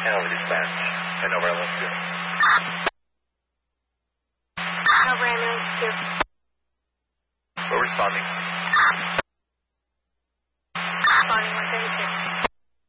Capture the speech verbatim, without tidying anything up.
Hanover dispatch. Hanover L S two. Hanover ambulance two. We're responding.